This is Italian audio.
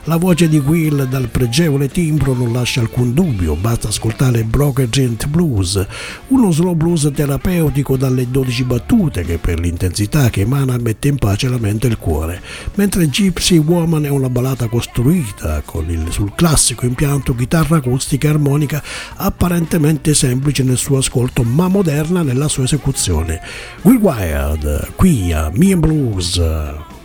La voce di Will dal pregevole timbro non lascia alcun dubbio, basta ascoltare Broken Gent Blues, uno slow blues terapeutico dalle 12 battute che per l'intensità che emana mette in pace la mente e il cuore, mentre Gypsy Woman è una ballata costruita sul classico impianto chitarra acustica e armonica apparentemente semplice nel suo ascolto ma moderna nella sua esecuzione. Will Wild, qui a Me and Blues.